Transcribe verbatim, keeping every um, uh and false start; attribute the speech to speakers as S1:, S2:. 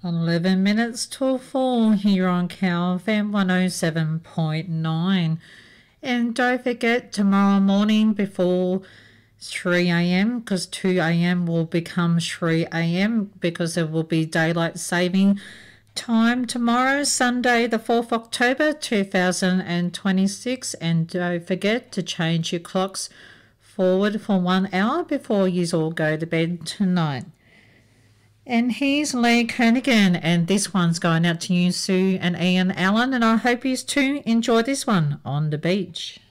S1: eleven minutes till four here on Cow F M one oh seven point nine. And don't forget, tomorrow morning before three a.m, because two a.m. will become three a.m. because it will be daylight saving time tomorrow, Sunday the fourth of October two thousand twenty-six. And don't forget to change your clocks forward for one hour before you all go to bed tonight. And here's Lee Kernaghan, and this one's going out to you, Sue and Ian Allen, and I hope you too enjoy this one on the beach.